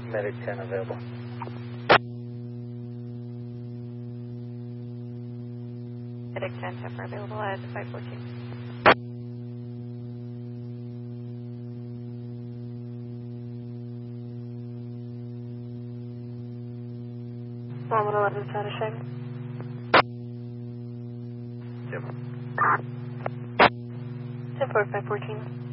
Medic 10 available. Medic 10, Temper available at 514. Normal 11 Satisfied. Yep. 10-4, 514.